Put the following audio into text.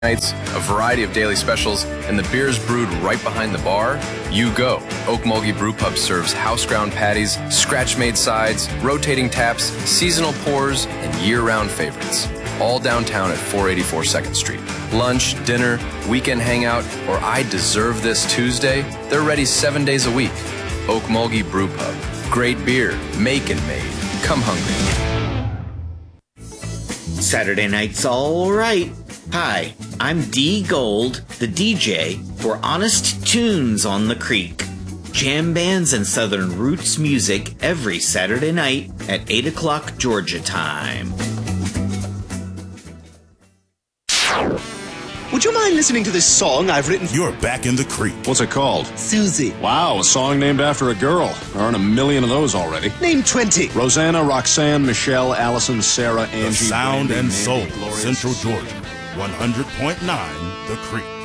nights, a variety of daily specials, and the beers brewed right behind the bar, you go. Okmulgee Brew Pub serves house-ground patties, scratch-made sides, rotating taps, seasonal pours, and year-round favorites. All downtown at 484 2nd Street. Lunch, dinner, weekend hangout, or I deserve this Tuesday, they're ready 7 days a week. Okmulgee Brew Pub. Great beer, make and made. Come hungry. Saturday night's all right. Hi, I'm D Gold, the DJ for Honest Tunes on the Creek. Jam bands and Southern roots music every Saturday night at 8 o'clock Georgia time. Would you mind listening to this song I've written? You're back in the creek. What's it called? Susie. Wow, a song named after a girl. There aren't a million of those already. Name 20. Rosanna, Roxanne, Michelle, Allison, Sarah, Angie, The sound Brandy, and Mandy, soul, Gloria. Central Georgia. 100.9 The Creek.